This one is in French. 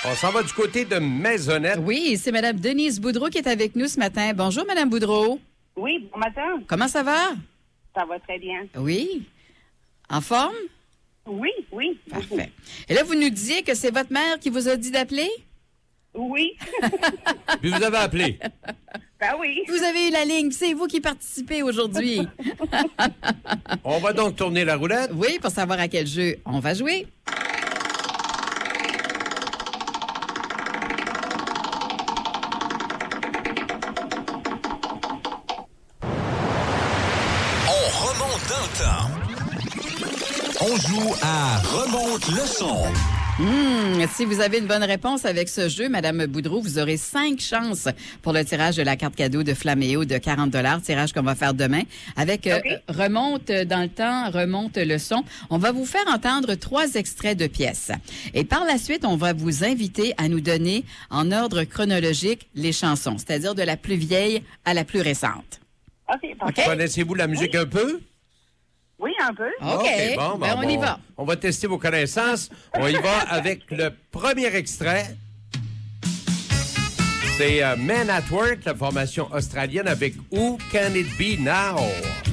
On s'en va du côté de Maisonnette. Oui, c'est Mme Denise Boudreau qui est avec nous ce matin. Bonjour, Mme Boudreau. Oui, bon matin. Comment ça va? Ça va très bien. Oui. En forme? Oui, oui. Parfait. Et là, vous nous disiez que c'est votre mère qui vous a dit d'appeler? Oui. Puis vous avez appelé. Ben oui. Vous avez eu la ligne, c'est vous qui participez aujourd'hui. On va donc tourner la roulette. Oui, pour savoir à quel jeu on va jouer. On remonte dans le temps. On joue à Remonte le son. Si vous avez une bonne réponse avec ce jeu, Madame Boudreau, vous aurez 5 chances pour le tirage de la carte cadeau de Flaméo de 40 $, tirage qu'on va faire demain. Avec Remonte dans le temps, Remonte le son. On va vous faire entendre 3 extraits de pièces. Et par la suite, on va vous inviter à nous donner en ordre chronologique les chansons, c'est-à-dire de la plus vieille à la plus récente. OK, parfait. Connaissez-vous la musique un peu? Oui, un peu. OK, bon, ben, on y va. On va tester vos connaissances. On y va avec le premier extrait. C'est Men at Work, la formation australienne avec Who Can It Be Now?